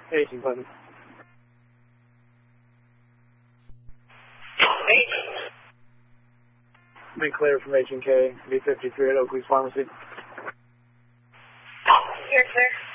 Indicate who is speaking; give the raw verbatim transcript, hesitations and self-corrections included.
Speaker 1: Agent button.
Speaker 2: Eight.
Speaker 1: Been clear from Agent K, V fifty-three at Oakley's Pharmacy.
Speaker 2: You're clear.